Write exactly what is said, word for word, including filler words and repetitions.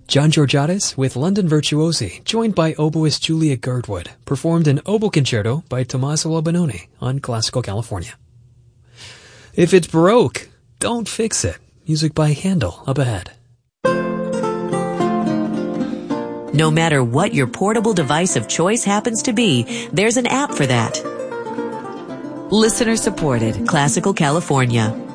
John Georgiadis with London Virtuosi, joined by oboist Julia Girdwood, performed an oboe concerto by Tommaso Albinoni on Classical California. If it's Baroque, don't fix it. Music by Handel up ahead. No matter what your portable device of choice happens to be, there's an app for that. Listener supported, Classical California.